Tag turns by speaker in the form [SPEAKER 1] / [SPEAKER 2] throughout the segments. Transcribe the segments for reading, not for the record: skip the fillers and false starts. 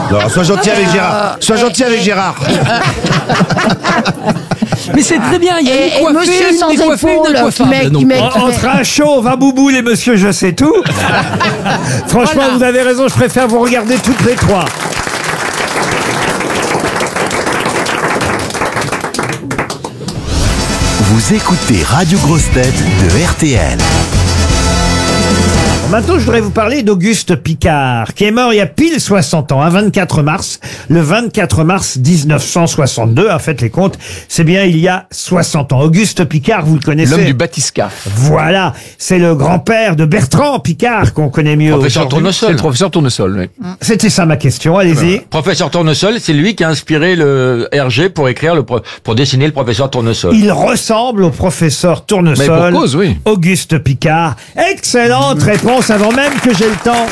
[SPEAKER 1] Non, sois gentil avec Gérard. Sois gentil avec Gérard.
[SPEAKER 2] Mais c'est très bien, il y a une coiffée,
[SPEAKER 3] monsieur sans
[SPEAKER 2] une décoiffée,
[SPEAKER 3] épaules,
[SPEAKER 2] une coiffable.
[SPEAKER 4] Entre un chauve, un bouboule et monsieur je sais tout. Franchement,
[SPEAKER 3] Voilà.
[SPEAKER 4] vous avez raison, je préfère vous regarder toutes les trois.
[SPEAKER 5] Vous écoutez Radio Grosse Tête de RTL.
[SPEAKER 4] Maintenant, je voudrais vous parler d'Auguste Piccard, qui est mort il y a pile 60 ans, un 24 mars, le 24 mars 1962. En fait, les comptes, c'est bien il y a 60 ans. Auguste Piccard, vous le connaissez.
[SPEAKER 6] L'homme du bathyscaphe.
[SPEAKER 4] Voilà, c'est le grand-père de Bertrand Piccard, qu'on connaît mieux
[SPEAKER 6] Professeur
[SPEAKER 4] aujourd'hui.
[SPEAKER 6] Tournesol. C'est le professeur Tournesol, oui.
[SPEAKER 4] C'était ça ma question, allez-y.
[SPEAKER 6] Professeur Tournesol, c'est lui qui a inspiré le RG pour écrire pour dessiner le professeur Tournesol.
[SPEAKER 4] Il ressemble au professeur
[SPEAKER 6] Mais
[SPEAKER 4] Tournesol.
[SPEAKER 6] pour cause, oui.
[SPEAKER 4] Auguste Piccard. Excellente réponse avant même que j'ai le temps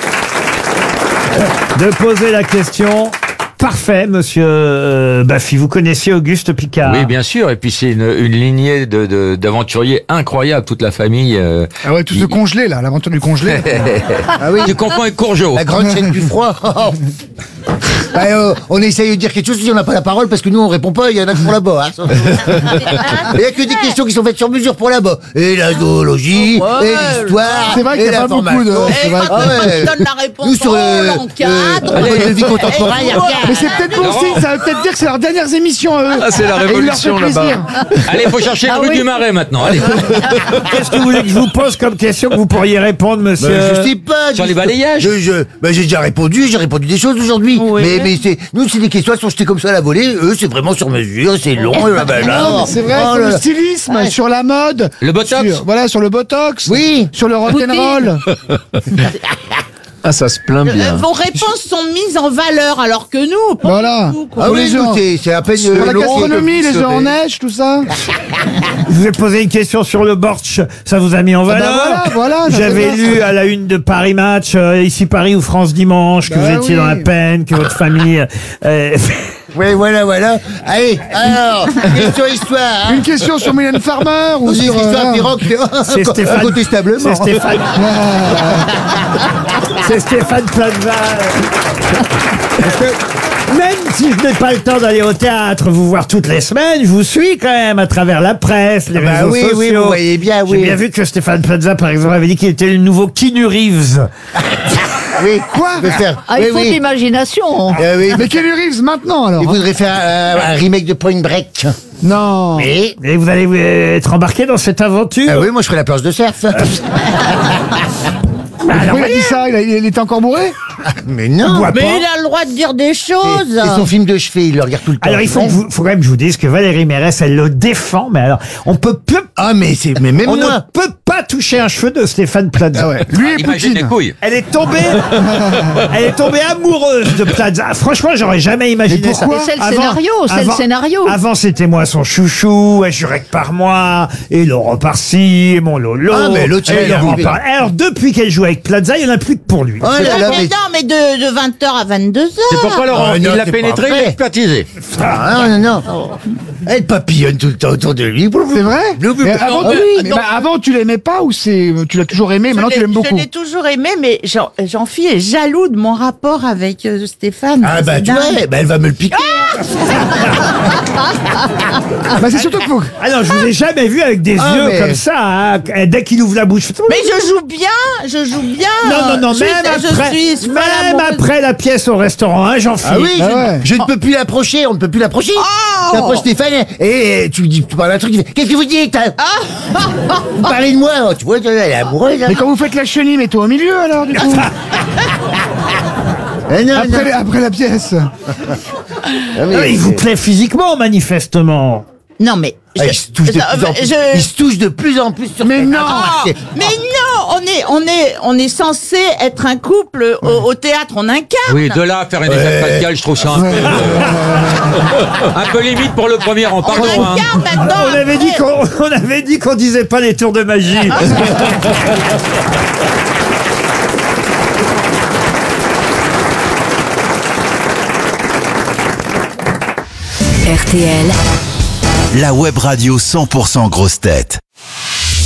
[SPEAKER 4] de poser la question. Parfait, monsieur Baffy. Vous connaissiez Auguste Piccard?
[SPEAKER 6] Oui, bien sûr. Et puis c'est une lignée d'aventuriers incroyables, toute la famille.
[SPEAKER 7] Ah ouais, tout ce congelé là, l'aventure du congelé.
[SPEAKER 8] Ah oui,
[SPEAKER 6] Tu confonds avec Courgeot.
[SPEAKER 8] la grande chaîne du froid. Bah, on essaye de dire quelque chose si on n'a pas la parole parce que nous on répond pas, il y en a qui font là-bas. Hein. Il y a que des questions qui sont faites sur mesure pour là-bas. Et la zoologie, et l'histoire,
[SPEAKER 7] C'est vrai qu'il
[SPEAKER 8] et
[SPEAKER 7] y a pas beaucoup de.
[SPEAKER 8] l'information.
[SPEAKER 7] C'est vrai.
[SPEAKER 8] Ah ouais.
[SPEAKER 3] Donne la réponse
[SPEAKER 8] Nous sur
[SPEAKER 3] l'encadre.
[SPEAKER 8] mode de vie contemporain, il y a rien.
[SPEAKER 7] Mais c'est peut-être bon signe, ça veut peut-être dire que c'est leurs dernières émissions à eux.
[SPEAKER 6] Ah, c'est la
[SPEAKER 7] Et il leur fait
[SPEAKER 6] révolution
[SPEAKER 7] plaisir.
[SPEAKER 6] là-bas. Allez, faut chercher rue du Marais maintenant. Allez.
[SPEAKER 4] Qu'est-ce que vous voulez que je vous pose comme question que vous pourriez répondre, monsieur?
[SPEAKER 8] Je sais pas.
[SPEAKER 6] Sur les balayages.
[SPEAKER 8] J'ai déjà répondu, j'ai répondu des choses aujourd'hui. Mais nous, c'est des questions, elles sont jetées comme ça à la volée. Eux, c'est vraiment sur mesure, c'est long.
[SPEAKER 7] Non, mais c'est vrai,
[SPEAKER 8] Oh
[SPEAKER 7] sur
[SPEAKER 8] là
[SPEAKER 7] le
[SPEAKER 8] là.
[SPEAKER 7] stylisme, sur la mode.
[SPEAKER 6] Le botox.
[SPEAKER 7] Voilà, sur le botox.
[SPEAKER 8] Oui.
[SPEAKER 7] Sur le rock'n'roll.
[SPEAKER 6] Ah, ça se plaint bien.
[SPEAKER 3] Vos réponses sont mises en valeur alors que nous, pas
[SPEAKER 7] Voilà.
[SPEAKER 3] du tout, quoi.
[SPEAKER 8] Ah
[SPEAKER 7] Pour
[SPEAKER 8] oui,
[SPEAKER 7] les
[SPEAKER 8] nous,
[SPEAKER 7] gens.
[SPEAKER 8] c'est à peine
[SPEAKER 7] Sur la
[SPEAKER 8] long,
[SPEAKER 7] gastronomie,
[SPEAKER 8] c'est
[SPEAKER 7] les œufs en neige, tout ça.
[SPEAKER 4] Je vous ai posé une question sur le Borch, ça vous a mis en valeur.
[SPEAKER 7] voilà, ça
[SPEAKER 4] J'avais
[SPEAKER 7] fait bien,
[SPEAKER 4] lu
[SPEAKER 7] ça.
[SPEAKER 4] à la une de Paris Match, ici Paris ou France Dimanche, que
[SPEAKER 7] Bah
[SPEAKER 4] vous étiez
[SPEAKER 7] oui.
[SPEAKER 4] dans la peine, que votre famille...
[SPEAKER 8] Oui, voilà. Allez, alors, question histoire. Hein.
[SPEAKER 7] Une question sur Mylène Farmer ou
[SPEAKER 8] Aussi,
[SPEAKER 7] sur.
[SPEAKER 8] histoire Pirogue,
[SPEAKER 4] C'est Stéphane.
[SPEAKER 8] incontestablement.
[SPEAKER 4] C'est Stéphane. C'est Stéphane Plaza. Parce que même si je n'ai pas le temps d'aller au théâtre vous voir toutes les semaines, je vous suis quand même à travers la presse, les réseaux
[SPEAKER 8] oui,
[SPEAKER 4] sociaux.
[SPEAKER 8] oui, vous voyez bien,
[SPEAKER 4] J'ai
[SPEAKER 8] oui.
[SPEAKER 4] bien vu que Stéphane Plaza, par exemple, avait dit qu'il était le nouveau Keanu Reeves.
[SPEAKER 8] Oui,
[SPEAKER 7] Quoi
[SPEAKER 8] il veut faire.
[SPEAKER 3] Ah,
[SPEAKER 8] oui,
[SPEAKER 3] il faut de
[SPEAKER 8] oui.
[SPEAKER 3] l'imagination.
[SPEAKER 8] Oui,
[SPEAKER 7] Mais Kenny Reeves maintenant alors.
[SPEAKER 8] il voudrait faire un remake de Point Break.
[SPEAKER 7] Non.
[SPEAKER 8] Et
[SPEAKER 4] Et vous allez être embarqué dans cette aventure.
[SPEAKER 8] oui, moi je ferais la planche de surf.
[SPEAKER 7] Pourquoi il a dit ça il était encore bourré.
[SPEAKER 8] Mais non.
[SPEAKER 4] Bois
[SPEAKER 3] Mais
[SPEAKER 4] pas.
[SPEAKER 3] il a le droit de dire des choses.
[SPEAKER 8] C'est son film de chevet, il le regarde tout le temps.
[SPEAKER 4] Alors il faut quand même que je vous dise que Valérie Mérès, elle le défend, mais alors on peut plus,
[SPEAKER 8] Ah, mais même
[SPEAKER 4] on ne
[SPEAKER 8] moi.
[SPEAKER 4] peut pas toucher un cheveu de Stéphane Plaza.
[SPEAKER 7] Ah ouais. Lui et
[SPEAKER 6] Imagine les
[SPEAKER 7] Poutine.
[SPEAKER 6] couilles.
[SPEAKER 4] Elle est tombée amoureuse de Plaza. Franchement, j'aurais jamais imaginé
[SPEAKER 7] Mais
[SPEAKER 4] ça.
[SPEAKER 7] pourquoi
[SPEAKER 3] C'est le scénario, c'est le scénario.
[SPEAKER 4] Avant, c'était moi son chouchou, et Jurek par moi, et Laurent par-ci, et mon Lolo.
[SPEAKER 8] Ah, mais l'autre,
[SPEAKER 4] et
[SPEAKER 8] il a
[SPEAKER 4] Laurent
[SPEAKER 8] arrivé.
[SPEAKER 4] par... Alors, depuis qu'elle joue avec Plaza, il n'y en a plus que pour lui.
[SPEAKER 8] Oh là là,
[SPEAKER 3] Mais
[SPEAKER 8] mais...
[SPEAKER 3] non, mais de 20h à 22h.
[SPEAKER 6] C'est pourquoi Laurent,
[SPEAKER 8] Ah,
[SPEAKER 6] il
[SPEAKER 8] non,
[SPEAKER 6] l'a
[SPEAKER 8] c'est pas
[SPEAKER 6] pénétré, il
[SPEAKER 8] vrai.
[SPEAKER 6] l'a expertisé.
[SPEAKER 8] Ah, non. Elle papillonne tout le temps autour de lui.
[SPEAKER 7] C'est vrai. Mais avant,
[SPEAKER 8] Ah oui,
[SPEAKER 7] mais avant tu l'aimais pas ou tu l'as toujours aimé, maintenant tu l'aimes beaucoup.
[SPEAKER 3] Je l'ai toujours aimé, mais Jean-Philippe est jaloux de mon rapport avec Stéphane.
[SPEAKER 8] Ah bah
[SPEAKER 3] C'est
[SPEAKER 8] tu vois,
[SPEAKER 3] dingue.
[SPEAKER 8] elle va me le piquer.
[SPEAKER 7] Bah c'est surtout que faut.
[SPEAKER 4] Ah non, je vous ai jamais vu avec des
[SPEAKER 8] Ah,
[SPEAKER 4] yeux
[SPEAKER 8] mais-
[SPEAKER 4] comme ça, hein. Dès qu'il ouvre la bouche.
[SPEAKER 3] Mais je joue bien.
[SPEAKER 4] Non,
[SPEAKER 3] Je
[SPEAKER 4] même
[SPEAKER 3] suis-
[SPEAKER 4] après,
[SPEAKER 3] je suis folle
[SPEAKER 4] même
[SPEAKER 3] amoureuse.
[SPEAKER 4] après la pièce au restaurant, hein, Jean-Philippe.
[SPEAKER 8] Ah oui,
[SPEAKER 7] Ah ouais.
[SPEAKER 8] je ne peux plus l'approcher, on ne peut plus l'approcher.
[SPEAKER 3] Oh
[SPEAKER 8] Tu approches Stéphane et tu parles un truc, tu fais, qu'est-ce que vous dites hein Vous parlez de moi, tu vois, elle est amoureuse. hein.
[SPEAKER 7] Mais quand vous faites la chenille, mets-toi au milieu alors du coup.
[SPEAKER 8] Non,
[SPEAKER 7] Après la pièce.
[SPEAKER 4] Ah, il vous plaît physiquement, manifestement.
[SPEAKER 3] Non, mais.
[SPEAKER 8] Ah, il se touche de plus en plus. Il se touche de plus en plus sur
[SPEAKER 7] Mais
[SPEAKER 8] cette-
[SPEAKER 7] non.
[SPEAKER 8] Ah, c'est-
[SPEAKER 3] Mais non, on est censé être un couple au théâtre, on incarne.
[SPEAKER 6] Oui, de là à faire une effet facial, je trouve ça un peu... un peu limite pour le premier rang,
[SPEAKER 3] On
[SPEAKER 6] pardon. hein.
[SPEAKER 3] incarne maintenant.
[SPEAKER 4] On avait dit qu'on disait pas les tours de magie.
[SPEAKER 5] RTL, la web radio 100% grosse tête.